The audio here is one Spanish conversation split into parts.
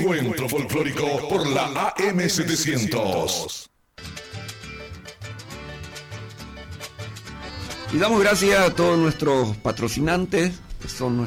Encuentro folclórico por la AM700. Y damos gracias a todos nuestros patrocinantes, que son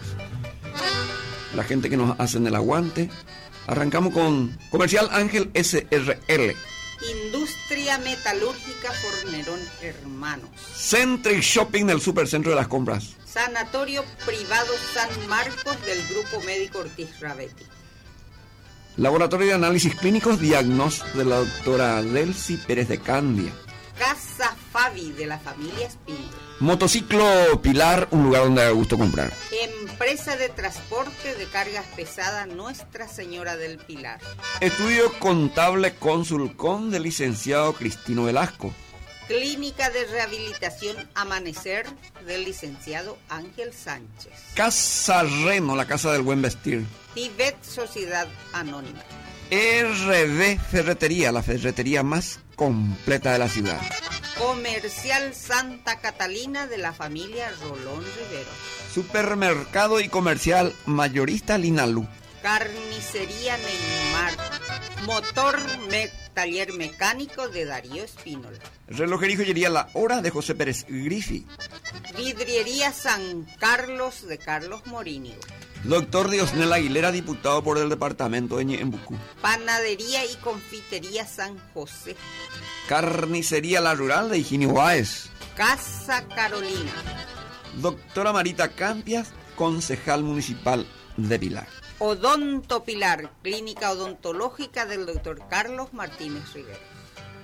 la gente que nos hacen el aguante. Arrancamos con Comercial Ángel SRL. Industria Metalúrgica Fornerón Hermanos. Centric Shopping del Supercentro de las Compras. Sanatorio Privado San Marcos del Grupo Médico Ortiz Rabetti. Laboratorio de Análisis Clínicos Diagnos de la doctora Delcy Pérez de Candia. Casa Fabi de la familia Espino. Motociclo Pilar, un lugar donde da gusto comprar. Empresa de transporte de cargas pesadas Nuestra Señora del Pilar. Estudio Contable Consulcom del licenciado Cristino Velasco. Clínica de Rehabilitación Amanecer del licenciado Ángel Sánchez. Casa Reno, la casa del buen vestir. Tibet Sociedad Anónima. RD Ferretería, la ferretería más completa de la ciudad. Comercial Santa Catalina de la familia Rolón Rivero. Supermercado y comercial mayorista Linalu. Carnicería Neymar. Taller mecánico de Darío Espínola. Relojería y joyería La Hora de José Pérez Grifi. Vidriería San Carlos de Carlos Morínigo. Doctor Diosnel Aguilera, diputado por el departamento de Ñembucú. Panadería y confitería San José. Carnicería La Rural de Higinio Báez. Casa Carolina. Doctora Marita Campias, concejal municipal de Pilar. Odonto Pilar, clínica odontológica del doctor Carlos Martínez Rivera.